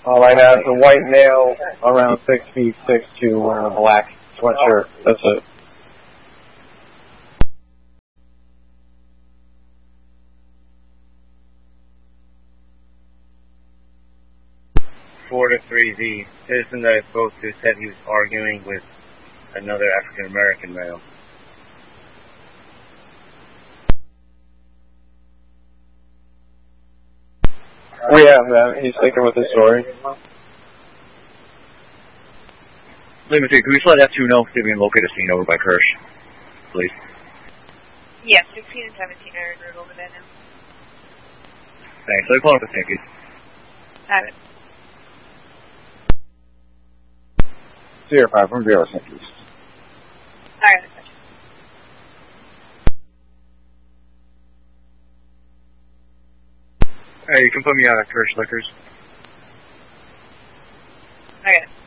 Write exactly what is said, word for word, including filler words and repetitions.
All I got is a white male around six feet six two wearing a black sweatshirt. That's it. Four to three Z. Citizen that I spoke to said he was arguing with another African American male. We have that. He's sticking with his story. Lima three, can we just let F two know if we can locate a scene over by Kirsch, please? Yes, sixteen and seventeen are in route over there now. Thanks. Let me pull up the ticket. Have it. Sierra five from zero seconds. I got it. Hey, you can put me on at Kirsch Liquors. I got it.